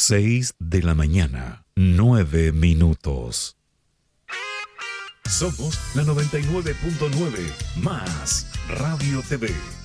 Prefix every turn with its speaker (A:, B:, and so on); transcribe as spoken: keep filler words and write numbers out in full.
A: Seis de la mañana, nueve minutos. Somos la noventa y nueve punto nueve más Radio T V.